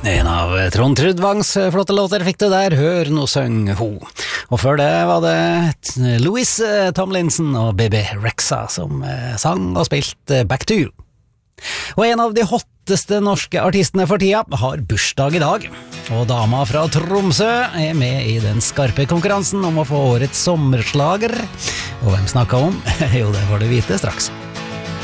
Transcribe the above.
En av Trond Trudvangs flotte låter fikk du der, Hør nå søng ho. Og før det var det Louise Tomlinson og Baby Rexha som sang og spilte Back to You. Og en av de hotteste norske artistene for tida har bursdag i dag. Og dama fra Tromsø er med i den skarpe konkurransen om å få årets sommerslager. Og hvem snakket om? Jo, det får du vite straks.